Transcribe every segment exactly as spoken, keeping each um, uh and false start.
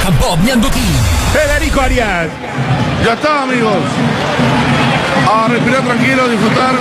Campo Mianduti. Federico Arias. Ya está, amigos. A respirar tranquilo, a disfrutar.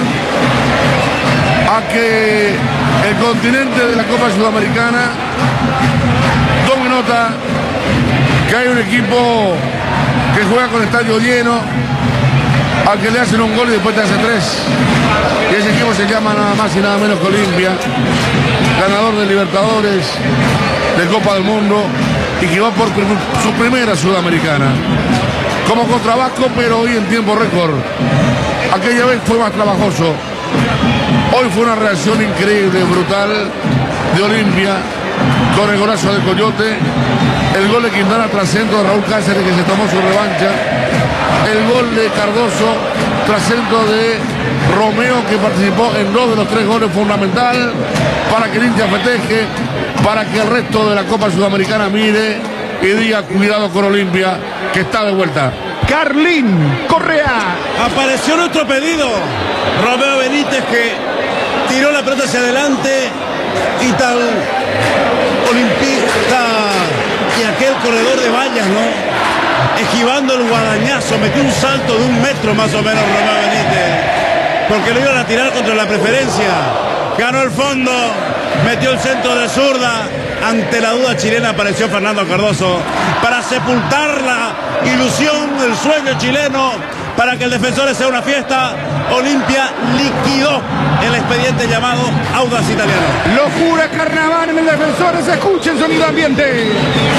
A que el continente de la Copa Sudamericana tome nota que hay un equipo que juega con estadio lleno, al que le hacen un gol y después te hace tres. Y ese equipo se llama nada más y nada menos que Olimpia, ganador de Libertadores, de Copa del Mundo, y que va por su primera Sudamericana. Como contra Vasco, pero hoy en tiempo récord. Aquella vez fue más trabajoso. Hoy fue una reacción increíble, brutal, de Olimpia, con el golazo de Coyote, el gol de Quintana tras centro de Raúl Cáceres, que se tomó su revancha, el gol de Cardoso tras centro de Romeo, que participó en dos de los tres goles fundamental para que el Inter festeje, para que el resto de la Copa Sudamericana mire y diga cuidado con Olimpia, que está de vuelta. Carlín Correa. Apareció nuestro pedido. Romeo Benítez, que tiró la pelota hacia adelante y tal olimpista y aquel corredor de vallas, ¿no? Esquivando el guadañazo, metió un salto de un metro más o menos Romeo Benítez, porque lo iban a tirar contra la preferencia. Ganó el fondo, metió el centro de zurda. Ante la duda chilena apareció Fernando Cardoso para sepultar la ilusión, el sueño chileno, para que el Defensores sea una fiesta. Olimpia liquidó el expediente llamado Audax Italiano. Locura carnaval en el Defensores. Escuchen sonido ambiente.